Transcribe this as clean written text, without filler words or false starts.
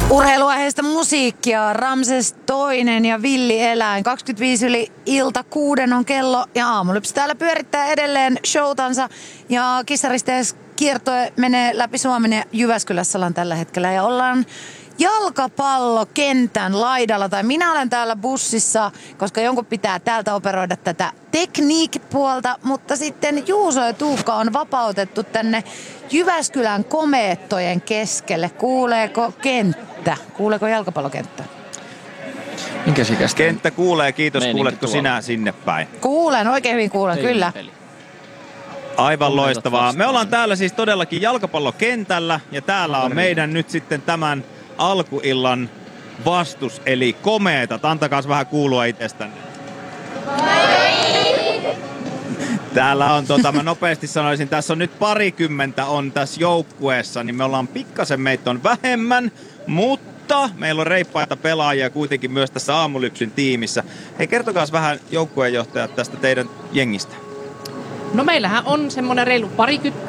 Urheiluaiheista musiikkia, Ramses II ja Villi Eläin. 25 yli ilta 6 on kello ja Aamulypsy täällä pyörittää edelleen showtansa. Ja Kissaristees kiertue menee läpi Suomen ja Jyväskylässä ollaan tällä hetkellä. Ja ollaan jalkapallokentän laidalla, tai minä olen täällä bussissa, koska jonkun pitää täältä operoida tätä tekniikkipuolta, mutta sitten Juuso ja Tuukka on vapautettu tänne Jyväskylän komeettojen keskelle. Kuuleeko kenttä? Kuuleeko jalkapallokenttä? Minkäs ikäistä? Kenttä kuulee, kiitos. Meininki Kuuletko tuolla. sinä sinne päin? Kuulen, oikein hyvin kuulen, kyllä. Aivan loistavaa. Me ollaan täällä siis todellakin jalkapallokentällä ja täällä on meidän nyt sitten tämän alkuillan vastus, eli komeetat. Antakaa vähän kuulua itsestänne. Täällä on, mä nopeasti sanoisin, tässä on nyt parikymmentä on tässä joukkueessa, niin me ollaan pikkasen, meitä on vähemmän, mutta meillä on reippaita pelaajia kuitenkin myös tässä Aamulypsyn tiimissä. Hei, kertokaa vähän joukkueenjohtajat tästä teidän jengistä. No meillähän on semmoinen reilu parikymmentä